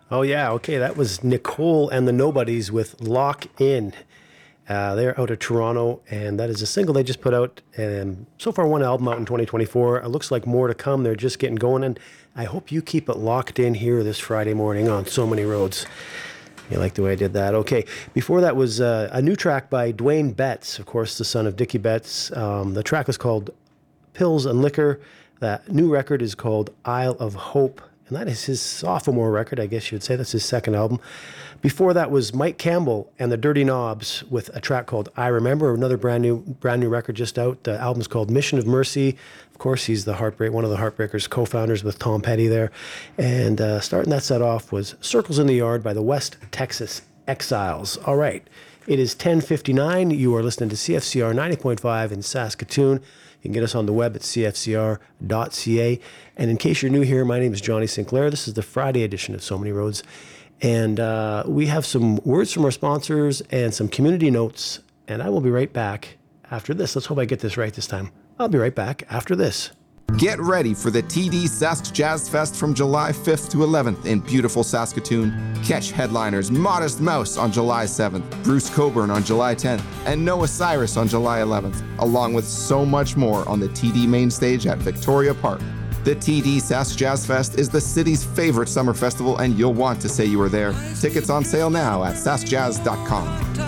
Oh, yeah. Okay. That was Nicole and the Nobodies with Lock In. They're out of Toronto, and that is a single they just put out. So far, one album out in 2024. It looks like more to come. They're just getting going, and I hope you keep it locked in here this Friday morning on So Many Roads. You like the way I did that? Okay. Before that was a new track by Dwayne Betts, of course, the son of Dickie Betts. The track is called Pills and Liquor. That new record is called Isle of Hope, and that is his sophomore record, I guess you would say. That's his second album. Before that was Mike Campbell and the Dirty Knobs with a track called I Remember, another brand new record just out. The album's called Mission of Mercy. Of course, he's one of the Heartbreakers co-founders with Tom Petty there. And starting that set off was Circles in the Yard by the West Texas Exiles. All right, it is 10:59. You are listening to CFCR 90.5 in Saskatoon. You can get us on the web at cfcr.ca. And in case you're new here, my name is Johnny Sinclair. This is the Friday edition of So Many Roads. And we have some words from our sponsors and some community notes. And I will be right back after this. Let's hope I get this right this time. I'll be right back after this. Get ready for the TD Sask Jazz Fest from July 5th to 11th in beautiful Saskatoon. Catch headliners Modest Mouse on July 7th, Bruce Coburn on July 10th, and Noah Cyrus on July 11th, along with so much more on the TD main stage at Victoria Park. The TD Sask Jazz Fest is the city's favorite summer festival, and you'll want to say you were there. Tickets on sale now at saskjazz.com.